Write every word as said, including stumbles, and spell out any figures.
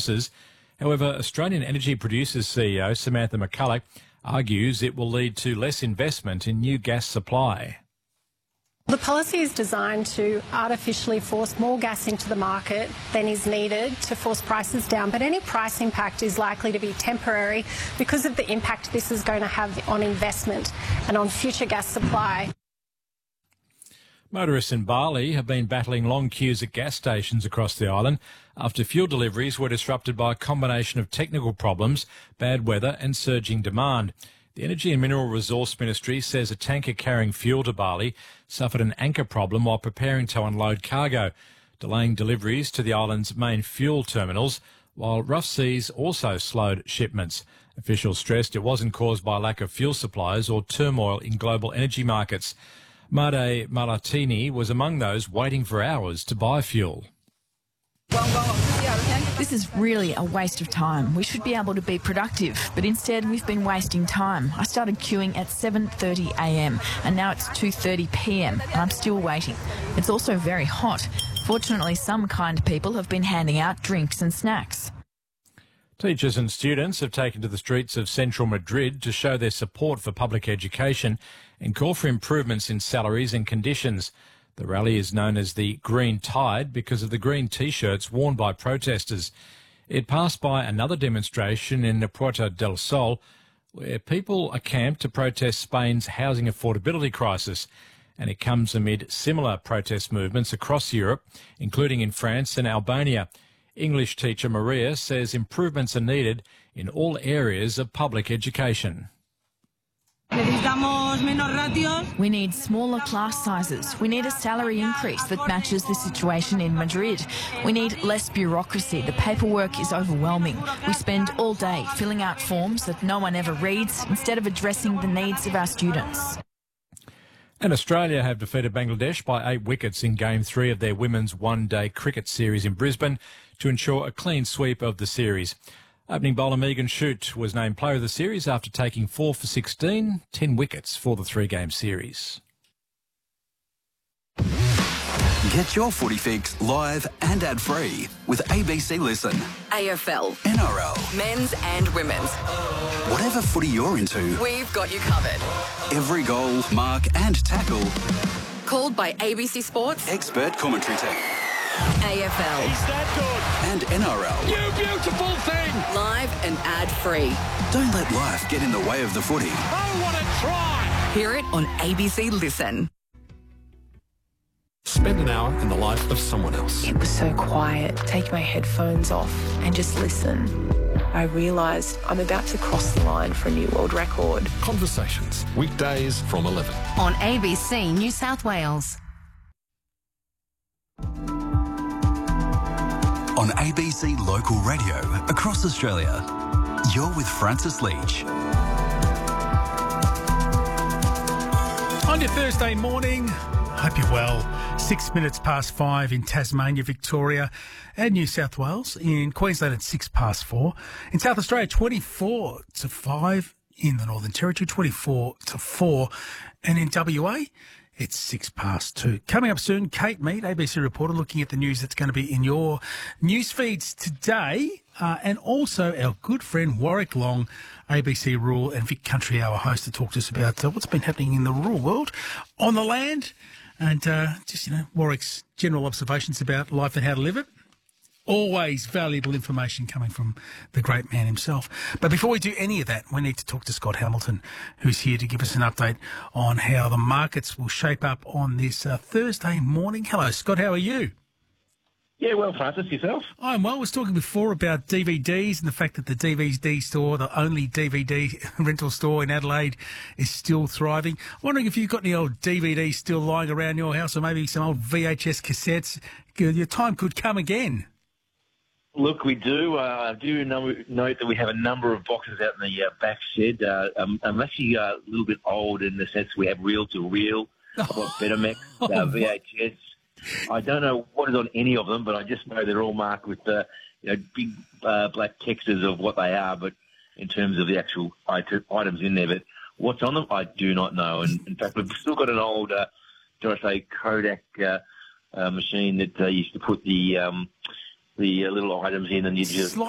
collapses. However, Australian Energy Producers C E O Samantha McCulloch argues it will lead to less investment in new gas supply. The policy is designed to artificially force more gas into the market than is needed to force prices down, but any price impact is likely to be temporary because of the impact this is going to have on investment and on future gas supply. Motorists in Bali have been battling long queues at gas stations across the island after fuel deliveries were disrupted by a combination of technical problems, bad weather and surging demand. The Energy and Mineral Resource Ministry says a tanker carrying fuel to Bali suffered an anchor problem while preparing to unload cargo, delaying deliveries to the island's main fuel terminals, while rough seas also slowed shipments. Officials stressed it wasn't caused by lack of fuel supplies or turmoil in global energy markets. Made Malatini was among those waiting for hours to buy fuel. This is really a waste of time. We should be able to be productive, but instead we've been wasting time. I started queuing at seven thirty a m and now it's two thirty p m and I'm still waiting. It's also very hot. Fortunately, some kind people have been handing out drinks and snacks. Teachers and students have taken to the streets of central Madrid to show their support for public education and call for improvements in salaries and conditions. The rally is known as the Green Tide because of the green T-shirts worn by protesters. It passed by another demonstration in Puerta del Sol, where people are camped to protest Spain's housing affordability crisis. And it comes amid similar protest movements across Europe, including in France and Albania. English teacher Maria says improvements are needed in all areas of public education. We need smaller class sizes. We need a salary increase that matches the situation in Madrid. We need less bureaucracy. The paperwork is overwhelming. We spend all day filling out forms that no one ever reads instead of addressing the needs of our students. And Australia have defeated Bangladesh by eight wickets in Game three of their women's one-day cricket series in Brisbane to ensure a clean sweep of the series. Opening bowler Megan Shute was named player of the series after taking four for sixteen, ten wickets for the three-game series. Get your footy fix live and ad-free with A B C Listen. A F L, N R L, men's and women's. Whatever footy you're into, we've got you covered. Every goal, mark and tackle. Called by A B C Sports Expert commentary team. A F L. Is that good? And N R L. You beautiful thing! Live and ad-free. Don't let life get in the way of the footy. Oh, what a try! Hear it on A B C Listen. Spend an hour in the life of someone else. It was so quiet. Take my headphones off and just listen. I realised I'm about to cross the line for a new world record. Conversations, weekdays from eleven. On A B C New South Wales. On A B C Local Radio across Australia, you're with Francis Leach. On your Thursday morning, hope you're well. Six minutes past five in Tasmania, Victoria and New South Wales. In Queensland, it's six past four. In South Australia, twenty-four to five. In the Northern Territory, twenty-four to four. And in W A, it's six past two. Coming up soon, Kate Mead, A B C reporter, looking at the news that's going to be in your news feeds today. Uh, and also our good friend Warwick Long, A B C Rural and Vic Country Hour host, to talk to us about uh, what's been happening in the rural world, on the land, and uh, just, you know, Warwick's general observations about life and how to live it. Always valuable information coming from the great man himself. But before we do any of that, we need to talk to Scott Hamilton, who's here to give us an update on how the markets will shape up on this uh, Thursday morning. Hello, Scott. How are you? Yeah, well, Francis, yourself? I'm well. I was talking before about D V Ds and the fact that the D V D store, the only D V D rental store in Adelaide, is still thriving. I'm wondering if you've got any old D V Ds still lying around your house, or maybe some old V H S cassettes. Your time could come again. Look, we do. Uh, I do note that we have a number of boxes out in the uh, back shed. Uh, I'm, I'm actually uh, a little bit old in the sense we have reel-to-reel. I've got Betamax, uh, V H S. I don't know what is on any of them, but I just know they're all marked with uh, you know, big uh, black textures of what they are, but in terms of the actual it- items in there. But what's on them, I do not know. And in fact, we've still got an old, uh, dare I say, Kodak uh, uh, machine that uh, used to put the um, the uh, little items in, and you just